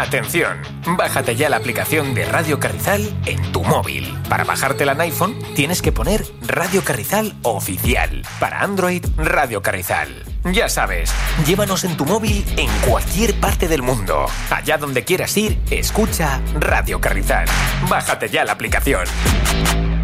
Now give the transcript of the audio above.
¡Atención! Bájate ya la aplicación de Radio Carrizal en tu móvil. Para bajártela en iPhone, tienes que poner Radio Carrizal Oficial. Para Android, Radio Carrizal. Ya sabes, llévanos en tu móvil en cualquier parte del mundo. Allá donde quieras ir, escucha Radio Carrizal. Bájate ya la aplicación.